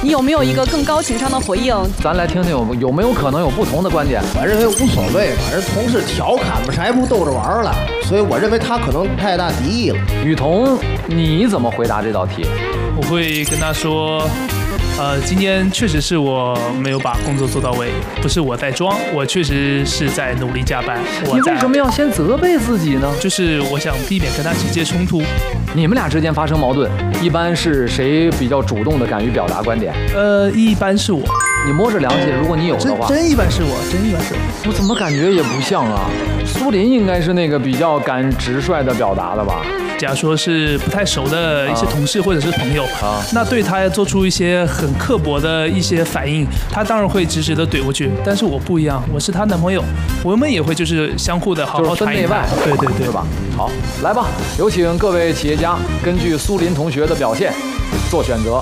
你有没有一个更高情商的回应？ 咱来听听有没有可能有不同的观点。 我认为无所谓，反正同事调侃嘛，谁不逗着玩了？所以我认为他可能太大敌意了。 雨桐，你怎么回答这道题？ 我会跟他说。今天确实是我没有把工作做到位，不是我在装，我确实是在努力加班。 你为什么要先责备自己呢？ 就是我想避免跟他直接冲突。 你们俩之间发生矛盾，一般是谁比较主动的敢于表达观点？ 一般是我。 你摸着良心，如果你有的话， 真一般是我，真一般是我。 我怎么感觉也不像啊？苏林应该是那个比较敢直率的表达的吧？ 假如说是不太熟的一些同事或者是朋友，那对他做出一些很刻薄的一些反应，他当然会直直的怼过去。但是我不一样，我是他男朋友，我们也会就是相互的好好谈一谈。对对对， 是吧？好，来吧，有请各位企业家根据苏林同学的表现做选择。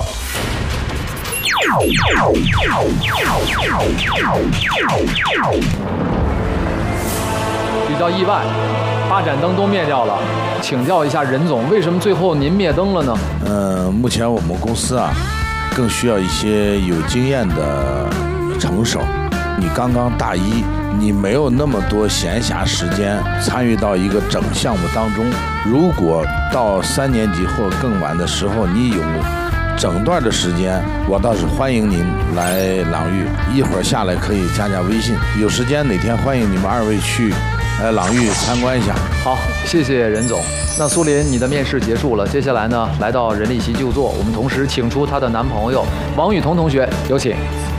比较意外，八盏灯都灭掉了。请教一下任总，为什么最后您灭灯了呢？ 目前我们公司啊，更需要一些有经验的成手。你刚刚大一，你没有那么多闲暇时间参与到一个整项目当中。如果到3年级或更晚的时候，你有整段的时间，我倒是欢迎您来朗玉，一会儿下来可以加微信，有时间哪天欢迎你们2位去朗玉参观一下。 好，谢谢任总。那苏林，你的面试结束了，接下来呢，来到人力席就座，我们同时请出她的男朋友王雨桐同学，有请。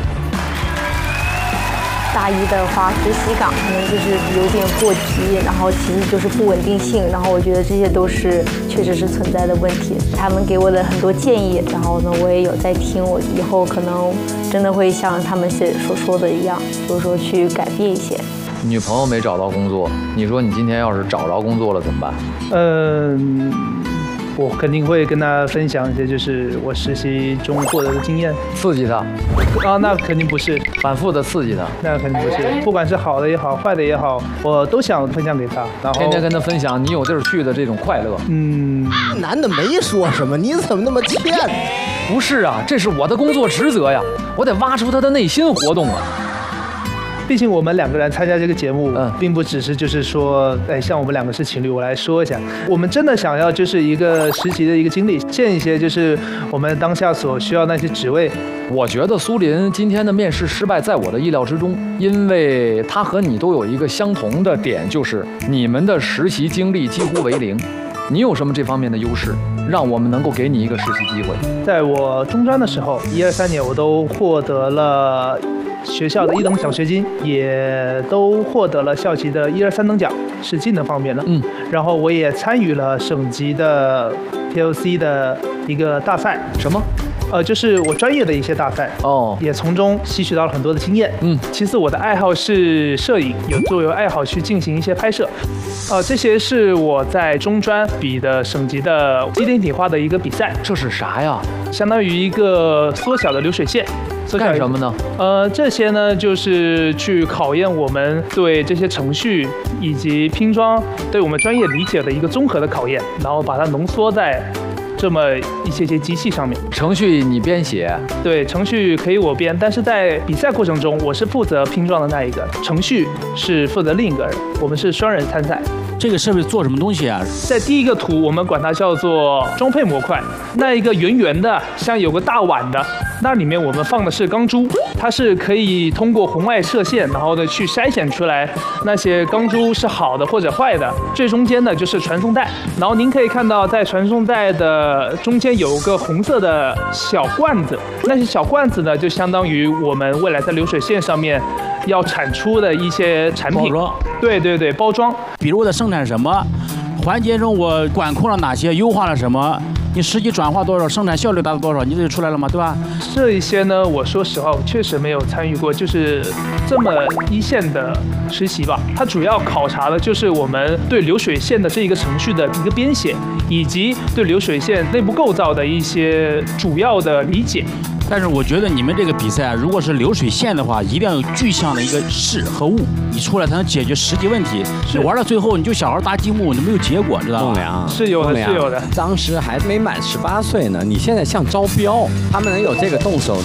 大一的话，实习岗可能就是有点过急，然后其实就是不稳定性，然后我觉得这些都是确实是存在的问题。他们给我的很多建议，然后呢，我也有在听，我以后可能真的会像他们所说的一样，就是说去改变一些。 女朋友没找到工作，你说你今天要是找着工作了怎么办？ 我肯定会跟他分享一些，就是我实习中获得的经验， 刺激他。 那肯定不是， 反复的刺激他。 那肯定不是，不管是好的也好，坏的也好，我都想分享给他，然后天天跟他分享你有地儿去的这种快乐。 男的没说什么，你怎么那么欠？ 不是啊，这是我的工作职责呀，我得挖出他的内心活动啊。 毕竟我们2个人参加这个节目，并不只是就是说，像我们2个是情侣，我来说一下，我们真的想要就是一个实习的一个经历，见一些就是我们当下所需要那些职位。 我觉得苏林今天的面试失败在我的意料之中，因为他和你都有一个相同的点，就是你们的实习经历几乎为零。你有什么这方面的优势，让我们能够给你一个实习机会？ 在我中专的时候，1、2、3年我都获得了学校的1等奖学金，也都获得了校级的1、2、3等奖，是技能方面的。然后我也参与了省级的 PLC 的一个大赛。 什么？ 就是我专业的一些大赛也从中吸取到了很多的经验。其次我的爱好是摄影，有作为爱好去进行一些拍摄。这些是我在中专比的省级的机电体化的一个比赛。 这是啥呀？ 相当于一个缩小的流水线。 干什么呢？ 这些呢就是去考验我们对这些程序以及拼装对我们专业理解的一个综合的考验，然后把它浓缩在这么一些机器上面。 程序你编写？ 对，程序可以我编，但是在比赛过程中，我是负责拼装的那一个，程序是负责另一个人，我们是双人参赛。 这个设备做什么东西啊？ 在第一个图，我们管它叫做装配模块，那一个圆圆的，像有个大碗的，那里面我们放的是钢珠，它是可以通过红外射线，然后呢去筛选出来那些钢珠是好的或者坏的。最中间的就是传送带，然后您可以看到在传送带的中间有个红色的小罐子，那些小罐子呢就相当于我们未来在流水线上面要产出的一些产品。 包装。 对对对，包装。 比如我在生产什么环节中，我管控了哪些，优化了什么，你实际转化多少，生产效率达到多少，你这就出来了嘛，对吧？ 这一些呢，我说实话，我确实没有参与过，就是这么一线的实习吧。它主要考察的就是我们对流水线的这一个程序的一个编写，以及对流水线内部构造的一些主要的理解。 但是我觉得你们这个比赛啊，如果是流水线的话，一定要有具象的一个事和物，你出来才能解决实际问题。你玩到最后，你就小孩搭积木，你没有结果，知道吗？ 栋梁是有的，是有的。 当时还没满18岁呢，你现在像招标，他们能有这个动手